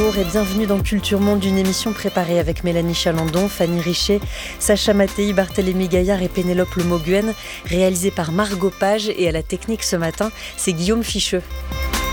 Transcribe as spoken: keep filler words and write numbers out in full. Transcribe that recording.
bonjour et bienvenue dans Culture Monde, une émission préparée avec Mélanie Chalandon, Fanny Richet, Sacha Mattei, Barthélémy Gaillard et Pénélope Le Mauguen, réalisée par Margot Page, et à la technique ce matin, c'est Guillaume Ficheux.